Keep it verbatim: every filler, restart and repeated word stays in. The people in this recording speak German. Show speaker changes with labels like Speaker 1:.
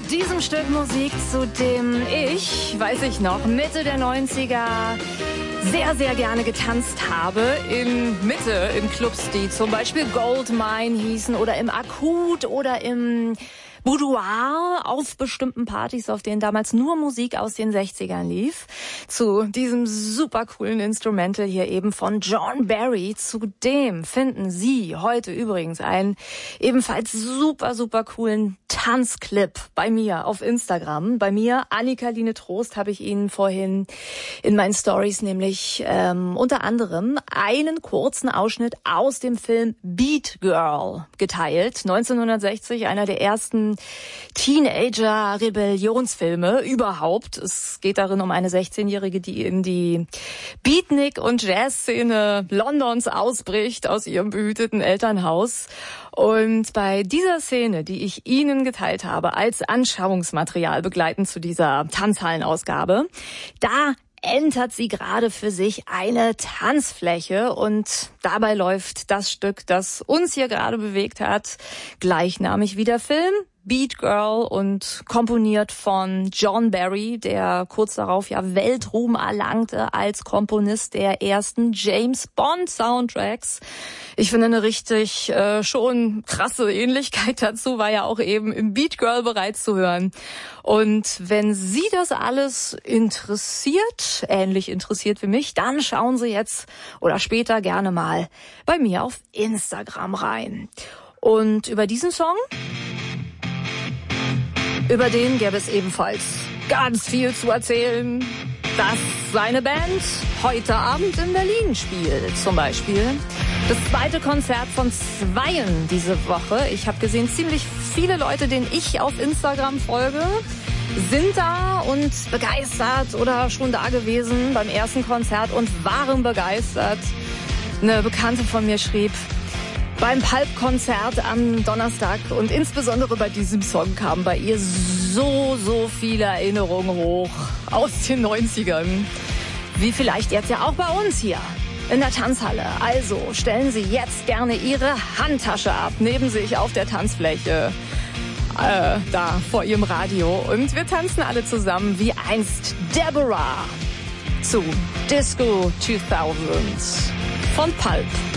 Speaker 1: diesem Stück Musik, zu dem ich, weiß ich noch, Mitte der neunziger sehr, sehr gerne getanzt habe. In Mitte, in Clubs, die zum Beispiel Goldmine hießen oder im Akut oder im Boudoir, auf bestimmten Partys, auf denen damals nur Musik aus den sechzigern lief. Zu diesem super coolen Instrumental hier eben von John Barry. Zu dem finden Sie heute übrigens einen ebenfalls super, super coolen Tanzclip bei mir auf Instagram. Bei mir, Annika-Line Trost, habe ich Ihnen vorhin in meinen Stories nämlich ähm, unter anderem einen kurzen Ausschnitt aus dem Film Beat Girl geteilt. neunzehnhundertsechzig, einer der ersten Teenager-Rebellionsfilme überhaupt. Es geht darin um eine sechzehnjährige, die in die Beatnik- und Jazzszene Londons ausbricht aus ihrem behüteten Elternhaus. Und bei dieser Szene, die ich Ihnen geteilt habe, als Anschauungsmaterial begleitend zu dieser Tanzhallenausgabe, da entert sie gerade für sich eine Tanzfläche und dabei läuft das Stück, das uns hier gerade bewegt hat, gleichnamig wie der Film. Beat Girl und komponiert von John Barry, der kurz darauf ja Weltruhm erlangte als Komponist der ersten James Bond Soundtracks. Ich finde eine richtig äh, schon krasse Ähnlichkeit dazu war ja auch eben im Beat Girl bereits zu hören. Und wenn Sie das alles interessiert, ähnlich interessiert wie mich, dann schauen Sie jetzt oder später gerne mal bei mir auf Instagram rein. Und über diesen Song, über den gäbe es ebenfalls ganz viel zu erzählen, dass seine Band heute Abend in Berlin spielt. Zum Beispiel das zweite Konzert von Zweien diese Woche. Ich habe gesehen, ziemlich viele Leute, denen ich auf Instagram folge, sind da und begeistert oder schon da gewesen beim ersten Konzert und waren begeistert. Eine Bekannte von mir schrieb, beim Pulp-Konzert am Donnerstag und insbesondere bei diesem Song kamen bei ihr so, so viele Erinnerungen hoch aus den neunzigern. Wie vielleicht jetzt ja auch bei uns hier in der Tanzhalle. Also stellen Sie jetzt gerne Ihre Handtasche ab, neben sich auf der Tanzfläche, äh, da vor Ihrem Radio. Und wir tanzen alle zusammen wie einst Deborah zu Disco zweitausend von Pulp.